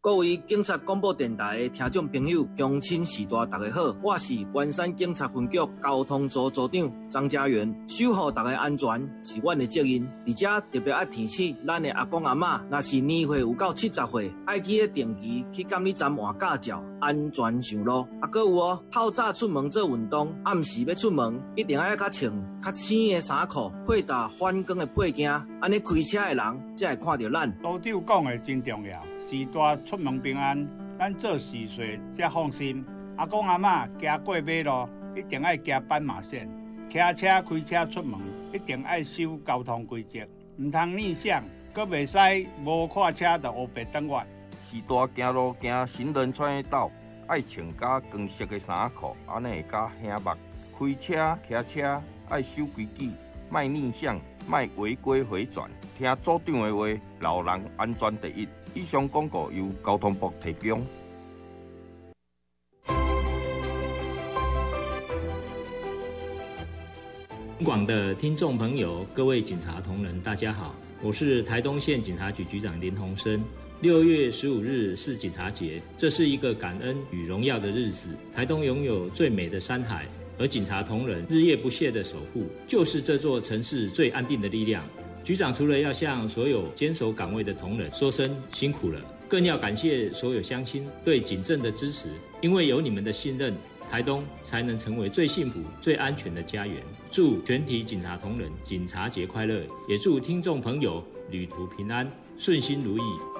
各位警察广播电台的听众朋友、乡亲士大大家好，我是关山警察分局交通组组长张家元。守护大家安全是阮的责任，而且特别爱提醒咱的阿公阿嬷，若是年岁有到70岁，爱记得定期去监理站换驾照，安全上路。还有哦，透早出门做运动，暗时要出门，一定要较穿较青的衫裤，配搭反光的配件，安尼开车的人才会看到咱。 组长讲的真重要，士大出门平安，咱做事岁才放心。阿公阿嬷行过马路，一定要行斑马线；骑车开车出门，一定要守交通规则，唔通逆向，阁袂使无看车就黑白转弯。 士大行路行行人穿的道，爱穿加光色的衫裤，安尼会较显目。开车骑车爱守规矩，莫逆向，莫违规回转。听组长的话，老人安全第一。以上广告由交通部提供。 广的听众朋友，各位警察同仁，大家好，我是台东县警察局局长林鸿生。6月15日是警察节，这是一个感恩与荣耀的日子。台东拥有最美的山海，而警察同仁日夜不懈的守护，就是这座城市最安定的力量。局长除了要向所有坚守岗位的同仁说声辛苦了，更要感谢所有乡亲对警政的支持，因为有你们的信任，台东才能成为最幸福、最安全的家园。祝全体警察同仁警察节快乐，也祝听众朋友旅途平安、顺心如意。